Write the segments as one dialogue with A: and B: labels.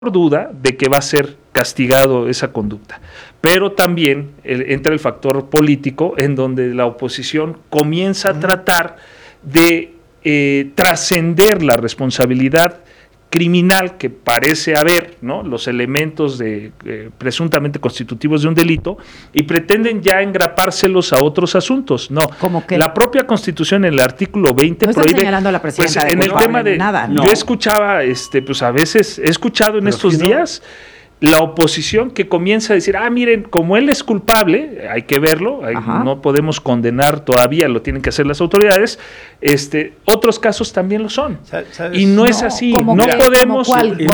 A: duda de que va a ser castigado esa conducta. Pero también entra el factor político, en donde la oposición comienza a tratar de trascender la responsabilidad criminal que parece haber, ¿no?, los elementos de presuntamente constitutivos de un delito, y pretenden ya engrapárselos a otros asuntos. No,
B: ¿cómo qué?
A: La propia Constitución en el artículo 20
B: no
A: prohíbe,
B: señalando a la presidenta
A: pues, en el tema de
B: nada, no.
A: Yo escuchaba, pues a veces he escuchado en estos días la oposición que comienza a decir, miren, como él es culpable, hay que verlo, no podemos condenar todavía, lo tienen que hacer las autoridades, otros casos también lo son. ¿Sabes? Y no es así, no podemos,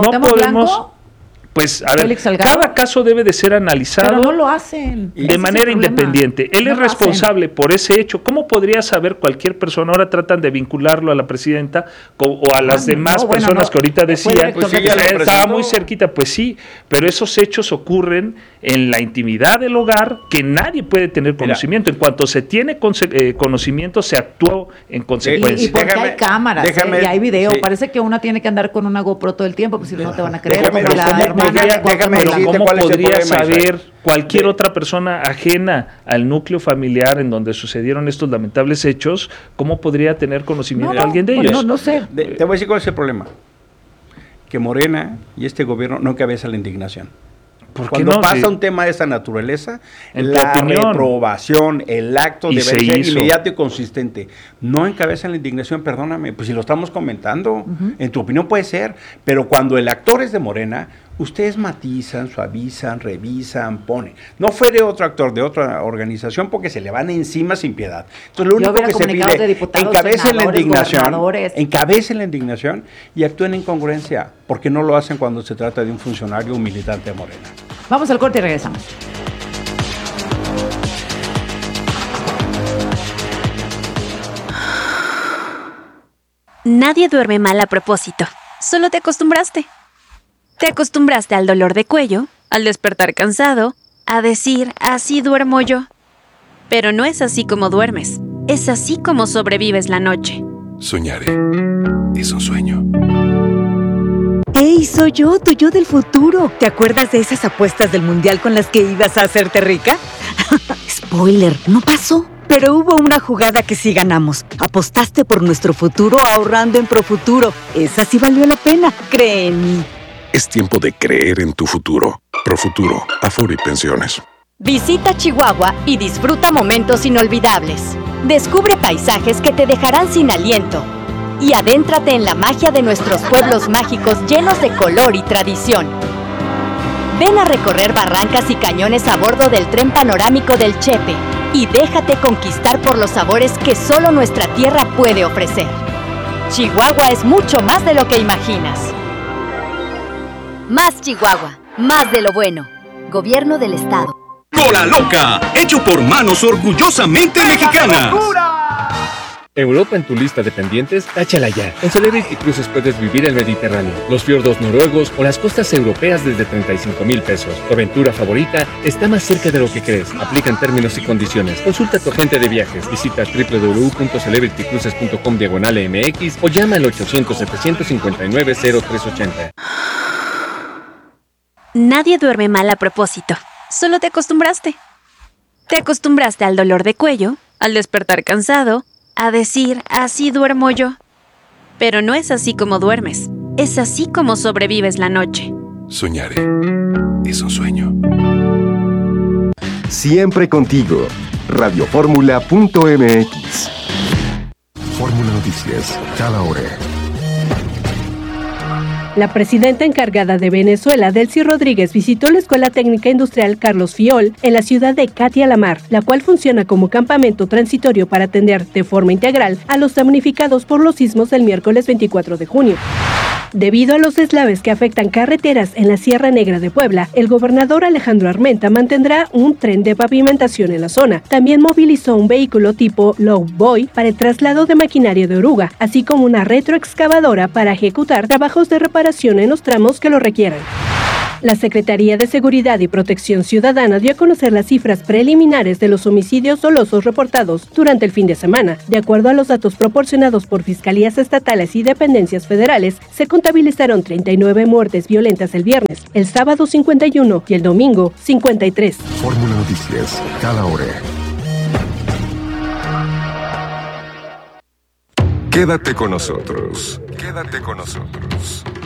A: pues, a ver, cada caso debe de ser analizado.
B: Pero no lo hacen.
A: De manera independiente. Él es responsable por ese hecho. ¿Cómo podría saber cualquier persona? Ahora tratan de vincularlo a la presidenta o a las demás personas que ahorita decían.
C: Pues sí,
A: estaba muy cerquita. Pues sí, pero esos hechos ocurren en la intimidad del hogar, que nadie puede tener conocimiento. En cuanto se tiene conocimiento, se actúa en consecuencia.
B: Y porque hay cámaras, y hay video. Sí. Parece que uno tiene que andar con una GoPro todo el tiempo, pues si no te van a creer.
A: ¿Cómo podría saber cualquier otra persona ajena al núcleo familiar en donde sucedieron estos lamentables hechos? ¿Cómo podría tener conocimiento de alguien de ellos?
B: No sé.
C: Te voy a decir cuál es el problema. Que Morena y este gobierno no encabeza la indignación. Cuando pasa un tema de esa naturaleza, la reprobación, el acto debe ser inmediato y consistente. No encabezan la indignación, perdóname, pues si lo estamos comentando, en tu opinión puede ser, pero cuando el actor es de Morena, ustedes matizan, suavizan, revisan, ponen. No fue de otro actor, de otra organización, porque se le van encima sin piedad. Entonces lo único que se pide, encabecen la indignación y actúen en congruencia, porque no lo hacen cuando se trata de un funcionario o militante de Morena.
B: Vamos al corte y regresamos.
D: Nadie duerme mal a propósito, solo te acostumbraste. Te acostumbraste al dolor de cuello, al despertar cansado, a decir, así duermo yo. Pero no es así como duermes, es así como sobrevives la noche.
E: Soñaré. Es un sueño.
F: ¡Ey, soy yo, tu yo del futuro! ¿Te acuerdas de esas apuestas del mundial con las que ibas a hacerte rica? Spoiler, no pasó. Pero hubo una jugada que sí ganamos. Apostaste por nuestro futuro ahorrando en Profuturo. Esa sí valió la pena, cree en mí.
E: Es tiempo de creer en tu futuro. Profuturo, Afore y Pensiones.
G: Visita Chihuahua y disfruta momentos inolvidables. Descubre paisajes que te dejarán sin aliento. Y adéntrate en la magia de nuestros pueblos mágicos llenos de color y tradición. Ven a recorrer barrancas y cañones a bordo del tren panorámico del Chepe y déjate conquistar por los sabores que solo nuestra tierra puede ofrecer. Chihuahua es mucho más de lo que imaginas.
H: Más Chihuahua, más de lo bueno. Gobierno del Estado.
I: Cola Loca, hecho por manos orgullosamente mexicanas.
J: Europa en tu lista de pendientes, táchala ya. En Celebrity Cruises puedes vivir el Mediterráneo, los fiordos noruegos o las costas europeas desde 35,000 pesos. Tu aventura favorita está más cerca de lo que crees. Aplica en términos y condiciones. Consulta a tu agente de viajes. Visita www.celebritycruises.com/MX o llama al 800-759-0380.
D: Nadie duerme mal a propósito, solo te acostumbraste. Te acostumbraste al dolor de cuello, al despertar cansado, a decir, así duermo yo. Pero no es así como duermes, es así como sobrevives la noche.
E: Soñaré. Es un sueño.
K: Siempre contigo. Radioformula.mx.
E: Fórmula Noticias, cada hora.
L: La presidenta encargada de Venezuela, Delcy Rodríguez, visitó la Escuela Técnica Industrial Carlos Fiol en la ciudad de Catia la Mar, la cual funciona como campamento transitorio para atender de forma integral a los damnificados por los sismos del miércoles 24 de junio. Debido a los deslaves que afectan carreteras en la Sierra Negra de Puebla, el gobernador Alejandro Armenta mantendrá un tren de pavimentación en la zona. También movilizó un vehículo tipo Low Boy para el traslado de maquinaria de oruga, así como una retroexcavadora para ejecutar trabajos de reparación en los tramos que lo requieran. La Secretaría de Seguridad y Protección Ciudadana dio a conocer las cifras preliminares de los homicidios dolosos reportados durante el fin de semana. De acuerdo a los datos proporcionados por fiscalías estatales y dependencias federales, se contabilizaron 39 muertes violentas el viernes, el sábado 51 y el domingo 53.
E: Fórmula Noticias, cada hora. Quédate con nosotros. Quédate con nosotros.